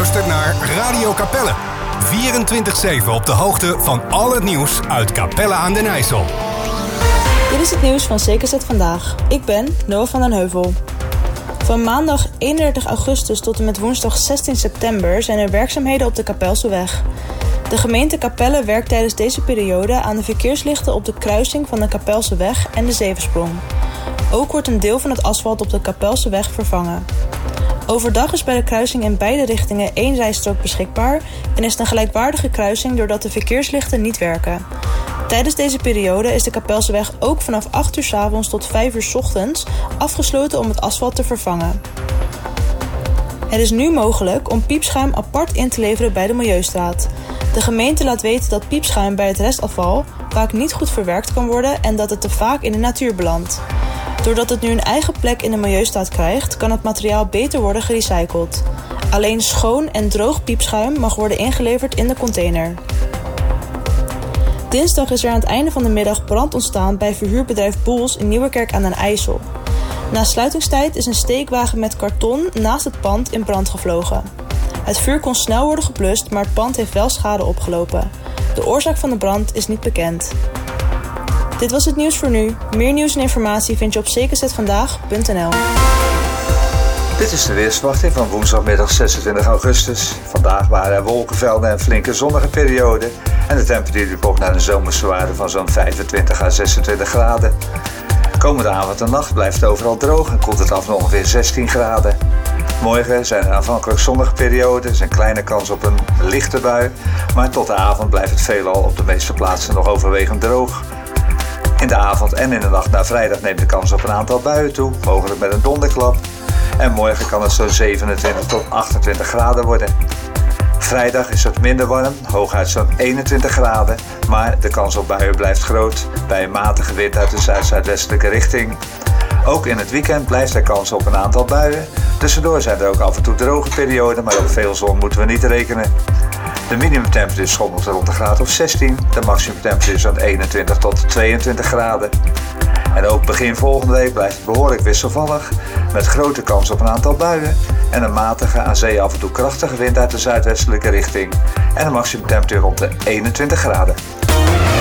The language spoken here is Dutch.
luistert naar Radio Capelle. 24/7 op de hoogte van al het nieuws uit Capelle aan den IJssel. Dit is het nieuws van CKZ Vandaag. Ik ben Noah van den Heuvel. Van maandag 31 augustus tot en met woensdag 16 september zijn er werkzaamheden op de Kapelseweg. De gemeente Capelle werkt tijdens deze periode aan de verkeerslichten op de kruising van de Kapelseweg en de Zevensprong. Ook wordt een deel van het asfalt op de Kapelseweg vervangen. Overdag is bij de kruising in beide richtingen 1 rijstrook beschikbaar en is het een gelijkwaardige kruising doordat de verkeerslichten niet werken. Tijdens deze periode is de Kapelseweg ook vanaf 8 uur 's avonds tot 5 uur 's ochtends afgesloten om het asfalt te vervangen. Het is nu mogelijk om piepschuim apart in te leveren bij de Milieustraat. De gemeente laat weten dat piepschuim bij het restafval vaak niet goed verwerkt kan worden en dat het te vaak in de natuur belandt. Doordat het nu een eigen plek in de Milieustraat krijgt, kan het materiaal beter worden gerecycled. Alleen schoon en droog piepschuim mag worden ingeleverd in de container. Dinsdag is er aan het einde van de middag brand ontstaan bij verhuurbedrijf Boels in Nieuwerkerk aan den IJssel. Na sluitingstijd is een steekwagen met karton naast het pand in brand gevlogen. Het vuur kon snel worden geblust, maar het pand heeft wel schade opgelopen. De oorzaak van de brand is niet bekend. Dit was het nieuws voor nu. Meer nieuws en informatie vind je op ckzvandaag.nl. Dit is de weersverwachting van woensdagmiddag 26 augustus. Vandaag waren er wolkenvelden en flinke zonnige perioden. En de temperatuur komt naar een zomerse waarde van zo'n 25 à 26 graden. Komende avond en nacht blijft het overal droog en koelt het af naar ongeveer 16 graden. Morgen zijn er aanvankelijk zonnige perioden, is een kleine kans op een lichte bui. Maar tot de avond blijft het veelal op de meeste plaatsen nog overwegend droog. In de avond en in de nacht naar vrijdag neemt de kans op een aantal buien toe, mogelijk met een donderklap. En morgen kan het zo'n 27 tot 28 graden worden. Vrijdag is het minder warm, hooguit zo'n 21 graden, maar de kans op buien blijft groot bij een matige wind uit de zuid-zuidwestelijke richting. Ook in het weekend blijft er kans op een aantal buien. Tussendoor zijn er ook af en toe droge perioden, maar op veel zon moeten we niet rekenen. De minimumtemperatuur schommelt rond de graad of 16, de maximumtemperatuur is zo'n 21 tot 22 graden. En ook begin volgende week blijft het behoorlijk wisselvallig, met grote kans op een aantal buien en een matige, aan zee af en toe krachtige wind uit de zuidwestelijke richting en een maximumtemperatuur rond de 21 graden.